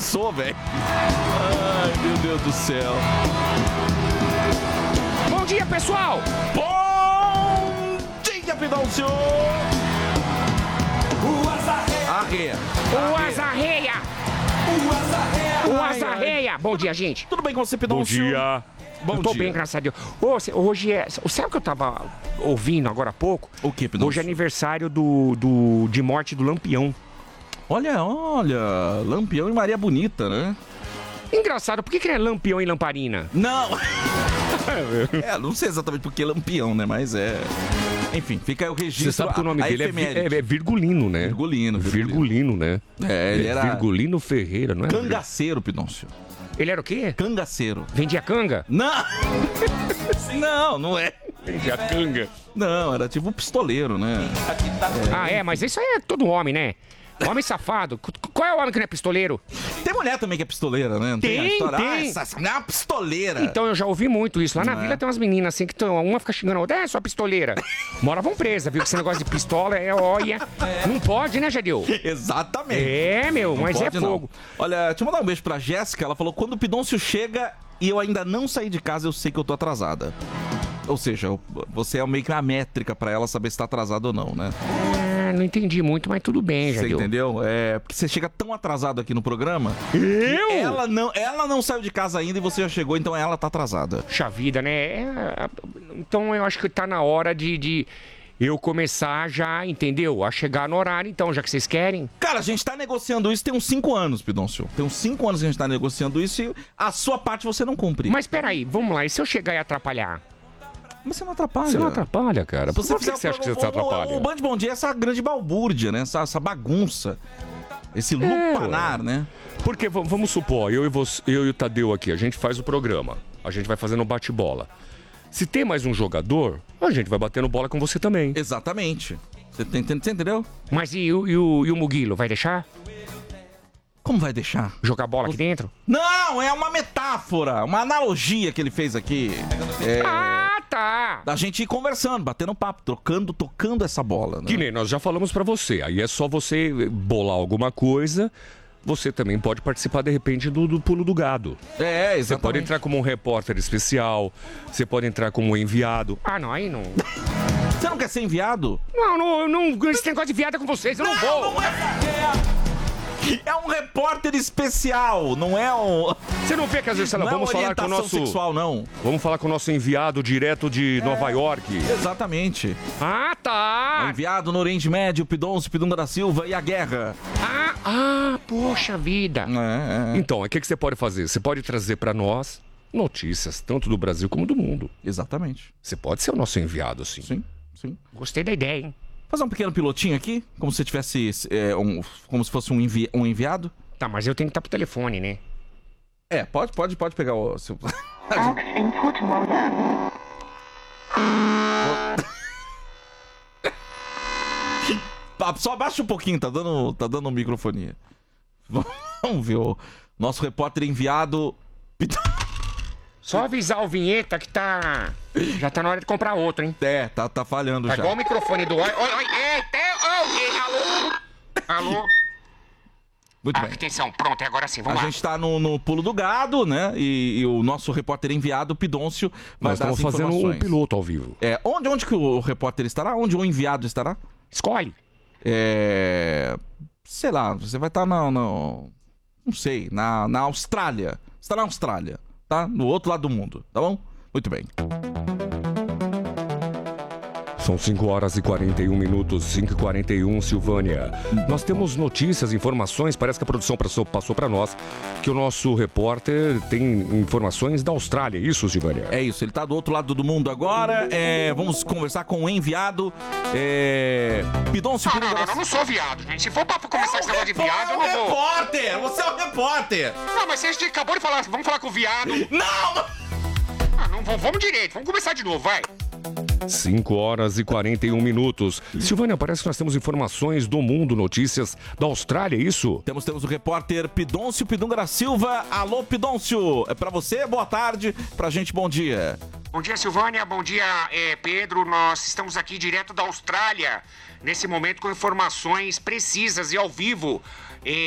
pensou, velho? Ai, meu Deus do céu. Bom dia, pessoal! Bom dia, Pidoncio! Arreia. O Azarreia! O Azarreia! Bom dia, gente. Tudo bem com você, Pidoncio? Bom dia. Bom Eu tô dia. bem, graças a Deus. Hoje é... Sabe o que eu tava ouvindo agora há pouco? O que, Pidoncio? Hoje é aniversário de morte do Lampião. Olha, Lampião e Maria Bonita, né? Engraçado, por que é Lampião e Lamparina? Não! Não sei exatamente por que Lampião, né? Mas é... Enfim, fica aí o registro. Você sabe que o nome a dele efeméride. é Virgulino, né? Virgulino, né? É, ele era... Virgulino Ferreira, não é? Cangaceiro, Pidoncio. Ele era o quê? Cangaceiro. Vendia canga? Não! Não é. Vendia canga. Não, era tipo um pistoleiro, né? Ah, mas isso aí é todo homem, né? Homem safado. Qual é o homem que não é pistoleiro? Tem mulher também que é pistoleira, né? Não Tem, a história? tem. Ah, essa mulher é uma pistoleira. Então, eu já ouvi muito isso. Lá na Não vila é? tem umas meninas assim que uma fica xingando a outra. É, sua pistoleira. Mora vão presa, viu? Que esse negócio de pistola olha. Não pode, né, Jadil? Exatamente. É, meu, Não mas pode, é não. fogo. Olha, deixa eu mandar um beijo pra Jéssica. Ela falou, quando o Pidoncio chega e eu ainda não saí de casa, eu sei que eu tô atrasada. Ou seja, você é meio que uma métrica pra ela saber se tá atrasado ou não, né? Não entendi muito, mas tudo bem, Você Jadil. entendeu? É, porque você chega tão atrasado aqui no programa. Eu? Ela não saiu de casa ainda e você já chegou, então ela tá atrasada. Puxa vida, né? Então eu acho que tá na hora de eu começar já, entendeu? A chegar no horário, então, já que vocês querem. Cara, a gente tá negociando isso tem uns 5 anos, Pidoncio. Tem uns 5 anos que a gente tá negociando isso e a sua parte você não cumpre. Mas peraí, vamos lá. E se eu chegar e atrapalhar? Mas você não atrapalha. Você não atrapalha, cara. Se você Por que você acha que você atrapalha? O Band Bom Dia é essa grande balbúrdia, né? Essa bagunça. Esse lupanar, né? Porque vamos supor, eu e o Tadeu aqui, a gente faz o programa. A gente vai fazendo bate-bola. Se tem mais um jogador, a gente vai batendo bola com você também. Exatamente. Você entendeu? Mas e o Muguilo, vai deixar? Como vai deixar? Jogar bola aqui dentro? Não, é uma metáfora, uma analogia que ele fez aqui. Ah, tá. Da gente ir conversando, batendo papo, tocando essa bola, né? Que nem nós já falamos pra você. Aí é só você bolar alguma coisa. Você também pode participar, de repente, do pulo do gado. É, exatamente. Você pode entrar como um repórter especial. Você pode entrar como um enviado. Ah, não, aí não. Você não quer ser enviado? Não, esse negócio de viada com vocês, eu não vou. É um repórter especial, não é um... Você não vê que às vezes Não vamos é falar com o orientação nosso... sexual, não. Vamos falar com o nosso enviado direto de Nova York. Exatamente. Ah, tá. Enviado no Oriente Médio, Pidoncio, Pidunga da Silva e a guerra. Poxa vida. Então, o que você pode fazer? Você pode trazer pra nós notícias, tanto do Brasil como do mundo. Exatamente. Você pode ser o nosso enviado, sim. Sim. Gostei da ideia, hein? Fazer um pequeno pilotinho aqui, como se tivesse como se fosse um enviado. Tá, mas eu tenho que estar pro telefone, né? É, pode pegar o seu... Só abaixa um pouquinho, tá dando microfonia. Vamos ver o nosso repórter enviado. Só avisar o vinheta que tá... Já tá na hora de comprar outro, hein? É, tá falhando Tá já. igual o microfone do... Alô? Muito bem. Atenção, pronto, é agora sim, vamos A lá. gente tá no pulo do gado, né? E o nosso repórter enviado, Pidoncio, vai Nós dar as estamos fazendo informações. um piloto ao vivo. Onde que o repórter estará? Onde o enviado estará? Escolhe. Sei lá, você vai estar não sei, na Austrália. Está na Austrália, tá? No outro lado do mundo, tá bom? Muito bem. São 5 horas e 41 minutos, 5h41, Silvânia. Nós temos notícias, informações, parece que a produção passou para nós, que o nosso repórter tem informações da Austrália, isso, Silvânia? É isso, ele tá do outro lado do mundo agora. Vamos conversar com o enviado. Pidoncio. Eu não sou viado, gente. Se for pra começar esse negócio de viado, eu não vou. Repórter! Você é o repórter! Não, mas você acabou de falar, vamos falar com o viado. Não! Vamos direito, vamos começar de novo, vai. 5 horas e 41 minutos. Silvânia, parece que nós temos informações do mundo, notícias da Austrália, isso? Temos o repórter Pidoncio Pidunga da Silva. Alô, Pidoncio. É pra você, boa tarde. Pra gente, bom dia. Bom dia, Silvânia. Bom dia, Pedro. Nós estamos aqui direto da Austrália, nesse momento com informações precisas e ao vivo